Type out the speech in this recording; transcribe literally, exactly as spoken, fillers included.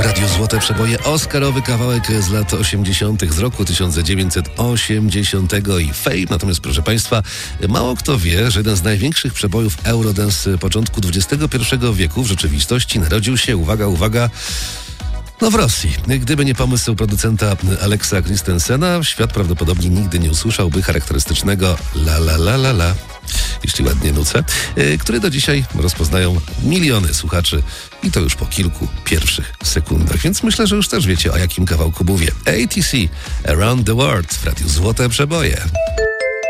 Radiu Złote Przeboje, oscarowy kawałek z lat osiemdziesiątych, z roku tysiąc dziewięćset osiemdziesiątego i Fame. Natomiast, proszę Państwa, mało kto wie, że jeden z największych przebojów Eurodance początku dwudziestego pierwszego wieku w rzeczywistości narodził się, uwaga, uwaga, no w Rosji. Gdyby nie pomysł producenta Alexa Christensena, świat prawdopodobnie nigdy nie usłyszałby charakterystycznego la la la la la, jeśli ładnie nucę, który do dzisiaj rozpoznają miliony słuchaczy i to już po kilku pierwszych sekundach. Więc myślę, że już też wiecie, o jakim kawałku mówię. A T C, Around the World w Radiu Złote Przeboje.